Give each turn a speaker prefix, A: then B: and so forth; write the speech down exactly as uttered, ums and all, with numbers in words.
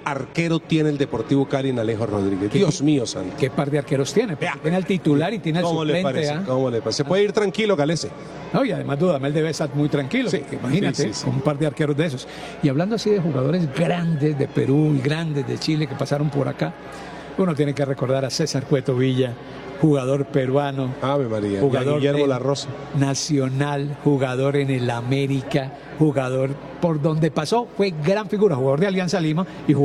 A: arquero tiene el Deportivo Cali en Alejo Rodríguez? Dios mío santo.
B: ¿Qué par de arqueros tiene? Porque tiene al titular y tiene al
A: ¿Cómo
B: suplente.
A: le parece?
B: ¿Ah?
A: ¿Cómo le parece? Se puede ir tranquilo, Galese.
B: No, y además Dudamel debe estar muy tranquilo,
A: Sí,
B: porque imagínate,
A: sí, sí, sí.
B: con un par de arqueros de esos. Y hablando así de jugadores grandes de Perú y grandes de Chile que pasaron por acá, uno tiene que recordar a César Cueto Villa, jugador peruano,
A: Ave María.
B: jugador
A: y a Guillermo
B: de
A: La Rosa.
B: Nacional, jugador en el América, jugador por donde pasó, fue gran figura, jugador de Alianza Lima y jugador